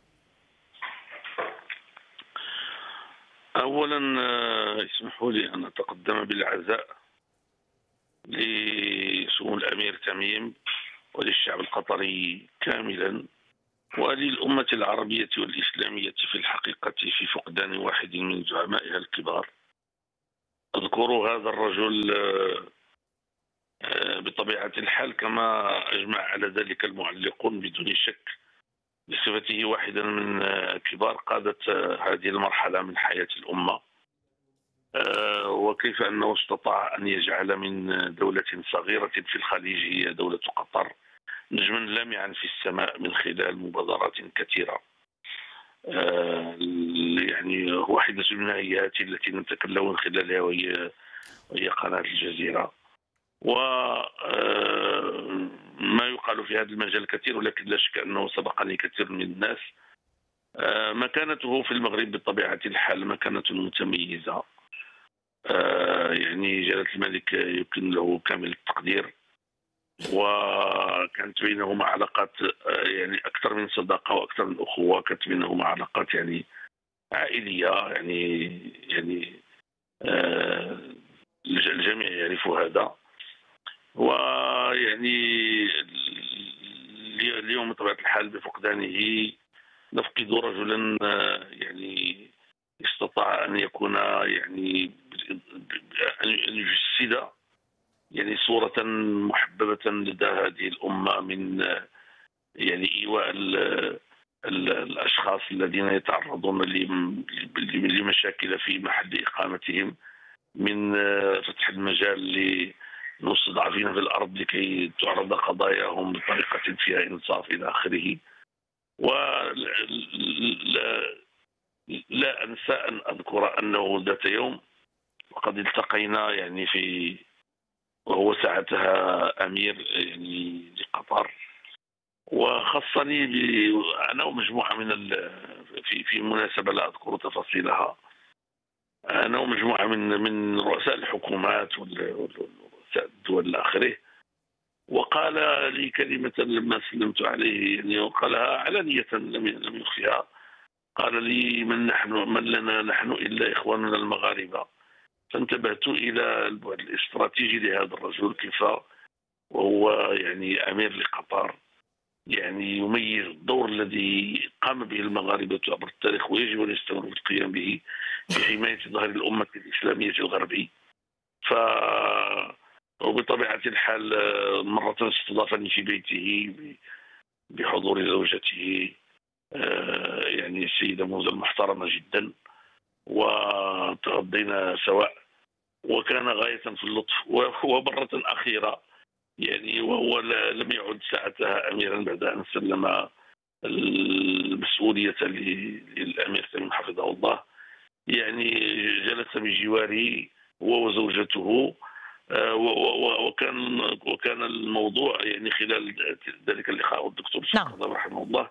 أولا اسمحوا لي أن أتقدم بالعزاء لسمو الأمير تميم وللشعب القطري كاملا وللأمة العربية والإسلامية في الحقيقة في فقدان واحد من زعمائها الكبار. أذكر هذا الرجل بطبيعة الحال كما أجمع على ذلك المعلقون بدون شك بصفته واحدا من كبار قادة هذه المرحلة من حياة الأمة، وكيف أنه استطاع أن يجعل من دولة صغيرة في الخليج هي دولة قطر نجما لامعا في السماء من خلال مبادرات كثيرة. يعني واحدة منها هي هذه التي نتكلم من خلالها وهي قناة الجزيرة. وما يقال في هذا المجال كثير، ولكن لا شك أنه سبقني كثير من الناس. مكانته في المغرب بطبيعة الحال مكانة متميزة، يعني جلالة الملك يمكن له كامل التقدير، وكانت بينهما علاقات يعني أكثر من صداقة وأكثر من أخوة، كانت بينهما علاقات يعني عائلية، يعني الجميع يعرف هذا. ويعني اليوم بطبيعة الحال بفقدانه نفقد رجلا يعني استطاع أن يكون يعني أن يجسد يعني صورة محببة لدى هذه الأمة من يعني إيواء الأشخاص الذين يتعرضون لمشاكل في محل إقامتهم، من فتح المجال للمستضعفين في الأرض لكي تعرض قضاياهم بطريقة فيها إنصاف إلى آخره. لا أنسى أن أذكر أنه ذات يوم وقد التقينا يعني وهو ساعتها أمير يعني لقطر، وخصني أنا ومجموعة في مناسبة لا أذكر تفاصيلها، أنا ومجموعة من رؤساء الحكومات ورؤساء الدول إلى آخره، وقال لي كلمة لما سلمت عليه يعني وقالها علانية لم يخفيها. قال لي من لنا نحن إلا إخواننا المغاربة. فانتبهت إلى البعد الاستراتيجي لهذا الرجل، كيف وهو يعني أمير لقطر يعني يميز الدور الذي قام به المغاربة عبر التاريخ ويجب أن يستمر بالقيام به في حماية ظهر الأمة الإسلامية الغربي. وبطبيعة الحال مرة استضافني في بيته بحضور زوجته يعني السيدة موزة المحترمة جدا، وتغدينا سواء، وكان غاية في اللطف. ومرة أخيرة يعني وهو لم يعد ساعتها أميرا بعد أن سلم المسؤولية للأمير تميم حفظه الله، يعني جلس بجواري هو وزوجته، وكان الموضوع يعني خلال ذلك اللقاء والدكتور الشيخ رحمه الله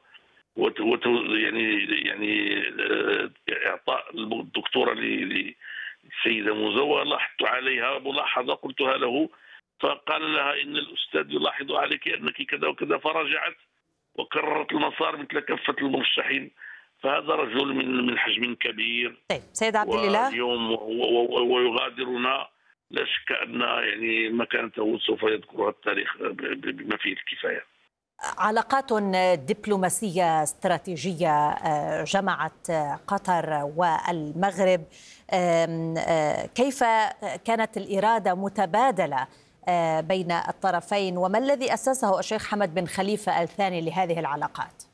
يعني إعطاء الدكتورة للسيدة موزة، ولاحظت عليها ملاحظة قلتها له، فقال لها إن الأستاذ يلاحظ عليك أنك كذا وكذا، فرجعت وكررت المسار مثل كافة المرشحين. فهذا رجل من حجم كبير. طيب سيد عبد الإله، واليوم ويغادرنا، لا شك أن يعني مكانته سوف يذكرها التاريخ بما فيه الكفاية. علاقات دبلوماسية استراتيجية جمعت قطر والمغرب، كيف كانت الإرادة متبادلة بين الطرفين، وما الذي أسسه الشيخ حمد بن خليفة الثاني لهذه العلاقات؟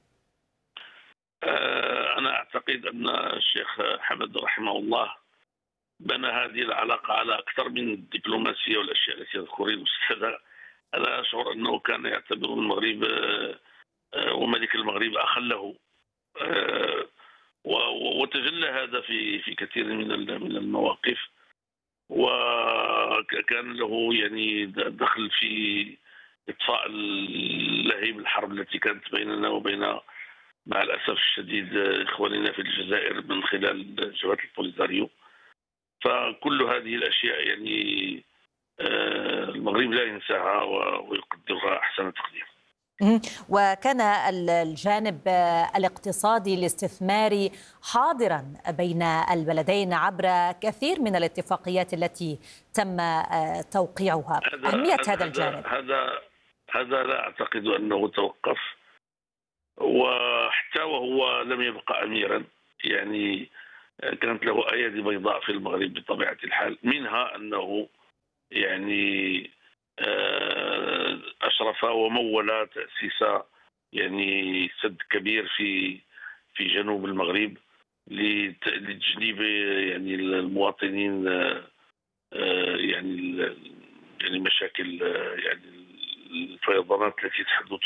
أنا أعتقد أن الشيخ حمد رحمه الله بنى هذه العلاقة على أكثر من الدبلوماسية والأشياء التي يذكرها الأستاذ. أنا أشعر أنه كان يعتبر المغرب وملك المغرب أخا له، وتجلى هذا في كثير من المواقف. وكان كان له يعني دخل في إطفاء لهيب الحرب التي كانت بيننا وبين مع الأسف الشديد إخواننا في الجزائر من خلال جبهة البوليساريو. فكل هذه الأشياء يعني المغرب لا ينساها ويقدرها أحسن تقدير. وكان الجانب الاقتصادي الاستثماري حاضرا بين البلدين عبر كثير من الاتفاقيات التي تم توقيعها. أهمية هذا الجانب هذا لا أعتقد أنه توقف، وحتى وهو لم يبقى أميرا يعني كانت له أيادي بيضاء في المغرب بطبيعة الحال، منها أنه يعني أشرف ومول تأسيس يعني سد كبير في جنوب المغرب لتجنيب يعني المواطنين يعني مشاكل يعني الفيضانات التي تحدث